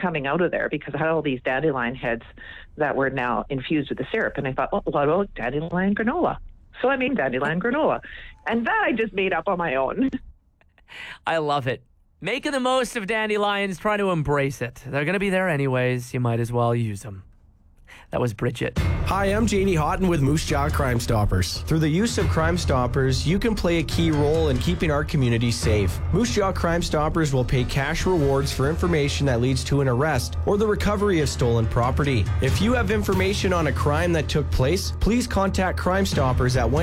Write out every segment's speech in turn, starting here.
coming out of there because I had all these dandelion heads that were now infused with the syrup. And I thought, well, what about dandelion granola? So I made dandelion granola. And that I just made up on my own. I love it. Making the most of dandelions, trying to embrace it. They're going to be there anyways. You might as well use them. That was Bridget. Hi, I'm JD Houghton with Moose Jaw Crime Stoppers. Through the use of Crime Stoppers, you can play a key role in keeping our community safe. Moose Jaw Crime Stoppers will pay cash rewards for information that leads to an arrest or the recovery of stolen property. If you have information on a crime that took place, please contact Crime Stoppers at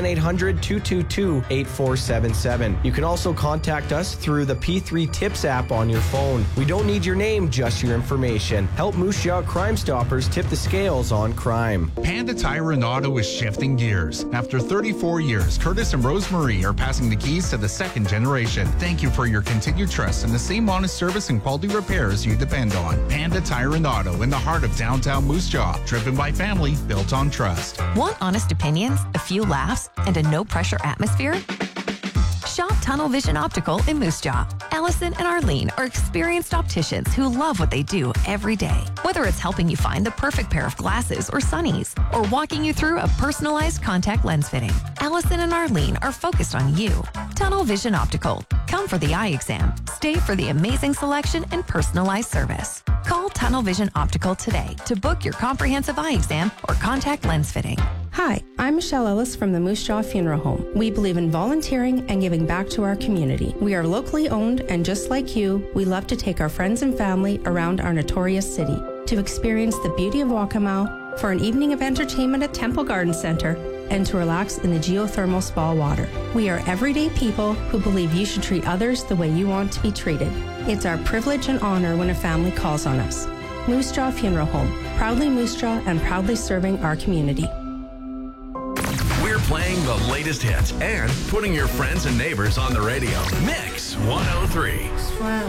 1-800-222-8477. You can also contact us through the P3 Tips app on your phone. We don't need your name, just your information. Help Moose Jaw Crime Stoppers tip the scales on crime. Panda Tire and Auto is shifting gears. After 34 years, Curtis and Rosemarie are passing the keys to the second generation. Thank you for your continued trust and the same honest service and quality repairs you depend on. Panda Tire and Auto in the heart of downtown Moose Jaw. Driven by family, built on trust. Want honest opinions, a few laughs, and a no-pressure atmosphere? Shop Tunnel Vision Optical in Moose Jaw. Allison and Arlene are experienced opticians who love what they do every day. Whether it's helping you find the perfect pair of glasses or sunnies, or walking you through a personalized contact lens fitting, Allison and Arlene are focused on you. Tunnel Vision Optical. Come for the eye exam. Stay for the amazing selection and personalized service. Call Tunnel Vision Optical today to book your comprehensive eye exam or contact lens fitting. Hi, I'm Michelle Ellis from the Moose Jaw Funeral Home. We believe in volunteering and giving back to our community. We are locally owned, and just like you, we love to take our friends and family around our notorious city to experience the beauty of Waccamaw, for an evening of entertainment at Temple Garden Center, and to relax in the geothermal spa water. We are everyday people who believe you should treat others the way you want to be treated. It's our privilege and honor when a family calls on us. Moose Jaw Funeral Home, proudly Moose Jaw and proudly serving our community. We're playing the latest hits and putting your friends and neighbors on the radio. Mix 103.